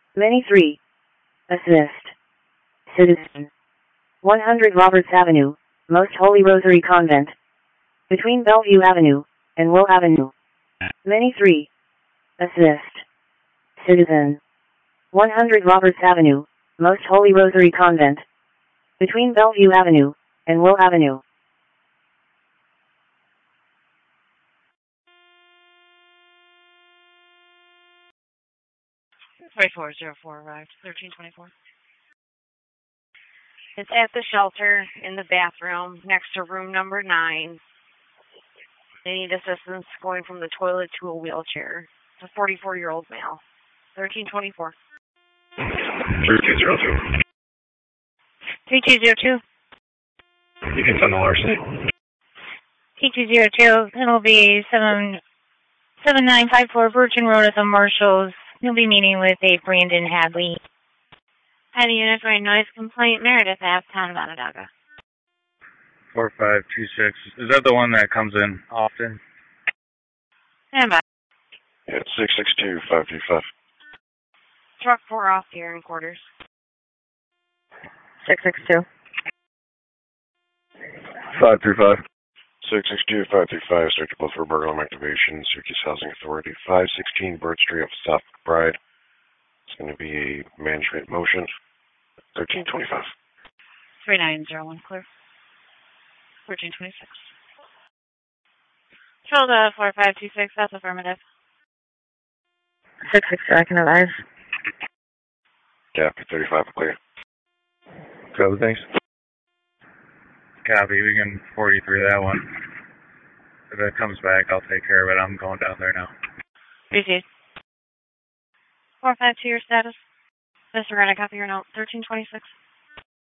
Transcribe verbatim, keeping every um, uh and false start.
Many three. Assist. Citizen. one hundred Roberts Avenue, Most Holy Rosary Convent. Between Bellevue Avenue and Will Avenue. Many three. Assist. Citizen. one hundred Roberts Avenue, Most Holy Rosary Convent. Between Bellevue Avenue and Will Avenue. twenty-four oh four arrived, thirteen twenty-four. It's at the shelter in the bathroom next to room number nine. They need assistance going from the toilet to a wheelchair. It's a forty-four-year-old male. thirteen twenty-four. three two zero two. three two zero two. You can send the larceny. three two zero two. It'll be seven seven nine five four Virgin Road at the Marshalls. You'll be meeting with a Brandon Hadley. Had a unit for a noise complaint. Meredith Ave, Town of Onondaga. four five two six. Is that the one that comes in often? Stand by. Yeah, it's six six two five three five. Truck four off here in quarters. six six two. five three five. six six two five three five. Searchable for burglary activation. Syracuse Housing Authority. five sixteen Bird Street off South Bride. It's going to be a management motion. thirteen twenty-five. three nine zero one clear. fourteen twenty-six. Control to four five two six, that's affirmative. six six two, I can advise. Copy, thirty-five, clear. Copy, thanks. Copy, we can forty-three that one. If it comes back, I'll take care of it. I'm going down there now. Received. four five two, your status. Disregard, I copy your note. thirteen twenty-six.